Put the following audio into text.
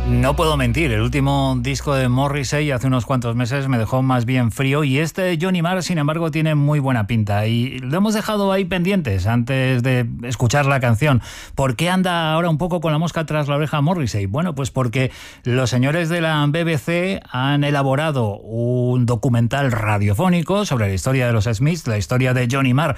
No puedo mentir, el último disco de Morrissey hace unos cuantos meses me dejó más bien frío y este Johnny Marr, sin embargo, tiene muy buena pinta y lo hemos dejado ahí pendientes antes de escuchar la canción. ¿Por qué anda ahora un poco con la mosca tras la oreja Morrissey? Bueno, pues porque los señores de la BBC han elaborado un documental radiofónico sobre la historia de los Smiths, la historia de Johnny Marr